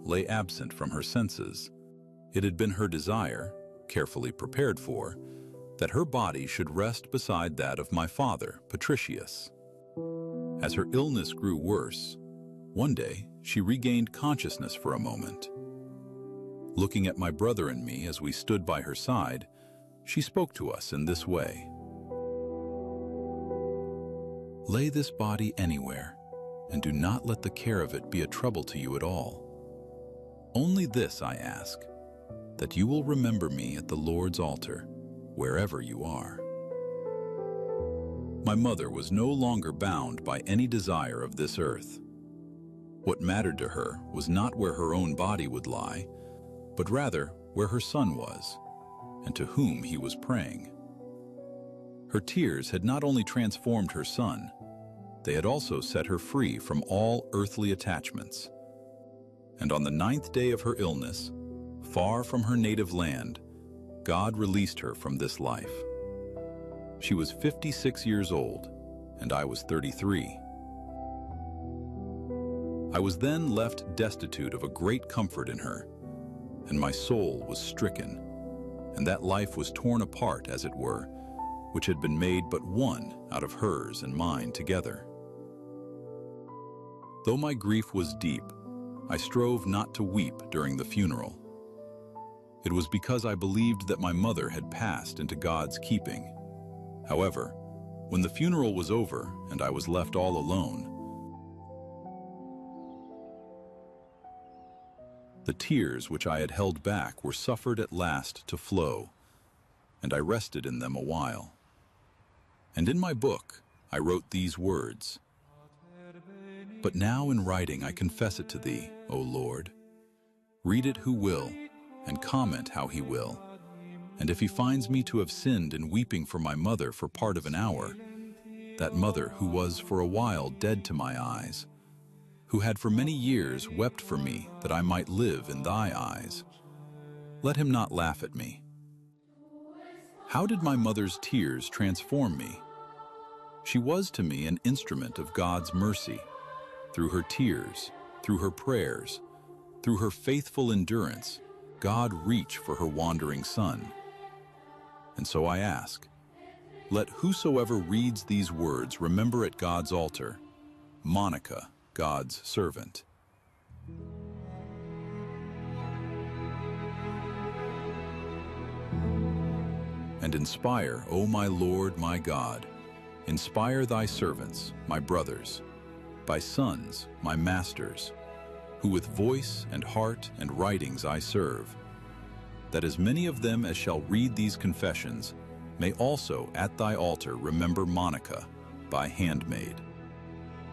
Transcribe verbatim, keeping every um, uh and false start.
lay absent from her senses. It had been her desire, carefully prepared for, that her body should rest beside that of my father, Patricius. As her illness grew worse, one day she regained consciousness for a moment. Looking at my brother and me as we stood by her side, she spoke to us in this way. "Lay this body anywhere, and do not let the care of it be a trouble to you at all. Only this I ask, that you will remember me at the Lord's altar, wherever you are." My mother was no longer bound by any desire of this earth. What mattered to her was not where her own body would lie, but rather where her son was, and to whom he was praying. Her tears had not only transformed her son, they had also set her free from all earthly attachments. And on the ninth day of her illness, far from her native land, God released her from this life. She was fifty-six years old, and I was thirty-three. I was then left destitute of a great comfort in her, and my soul was stricken, and that life was torn apart, as it were, which had been made but one out of hers and mine together. Though my grief was deep, I strove not to weep during the funeral. It was because I believed that my mother had passed into God's keeping. However, when the funeral was over and I was left all alone, the tears which I had held back were suffered at last to flow, and I rested in them a while. And in my book I wrote these words, "But now in writing I confess it to thee, O Lord. Read it who will, and comment how he will. And if he finds me to have sinned in weeping for my mother for part of an hour, that mother who was for a while dead to my eyes, who had for many years wept for me that I might live in thy eyes, let him not laugh at me. How did my mother's tears transform me? She was to me an instrument of God's mercy. Through her tears, through her prayers, through her faithful endurance, God reached for her wandering son. And so I ask, let whosoever reads these words remember at God's altar, Monica, God's servant." And inspire, O my Lord, my God, inspire thy servants, my brothers, my sons, my masters, who with voice and heart and writings I serve, that as many of them as shall read these confessions may also at thy altar remember Monica, thy handmaid.